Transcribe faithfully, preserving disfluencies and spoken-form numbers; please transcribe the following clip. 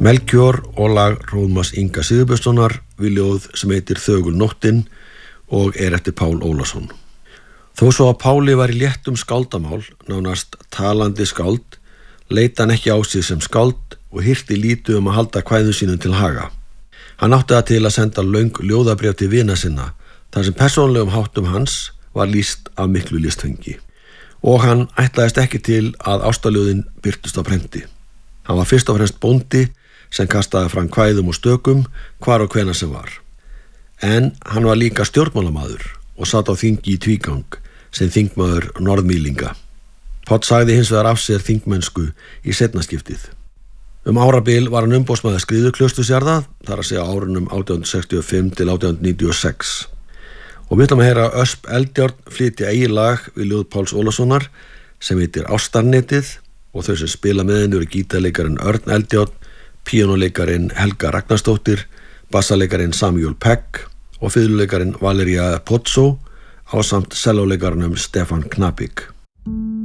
Melkjör og lag Róðmars Inga Sigurbjörnssonar við ljóð sem heitir Þögul nóttin og er eftir Pál Ólafsson. Þó svo að Páli var í léttum skáldamál, nánast talandi skáld, leita hann ekki á sig sem skáld og hirti lítið um að halda kvæðum sínum til haga. Hann átti það til að senda löng ljóðabréf til vina sinna, þar sem persónulegum háttum hans var lýst af miklu listfengi. Og hann ætlaðist ekki til að ástaljóðin birtust á prenti. Hann var fyrst og fremst bóndi sem kastaði fram kvæðum og stökum hvar og hvenær sem var. En hann var líka stjórnmálamaður og satt á þingi í tvígang sem þingmaður Norðmýlinga. Páll sagði hins vegar af sér þingmennsku í seinna skiptið. Um árabil var hann umboðsmaður Skriðuklausturjarða, þar að segja árunum átján hundruð sextíu og fimm til átján hundruð níutíu og sex. Og við ætlum að heyra Ösp Eldjárn flytja eigið lag við ljóð Páls Ólafssonar sem heitir Ástarnetið og þau sem spila með henni eru gítarleikarinn Örn Eldjárn, píanóleikarin Helga Ragnarsdóttir, bassaleikarin Samuel Pegg og fiðluleikarin Valeria Pozzo ásamt sellóleikaranum Stefán Knapik.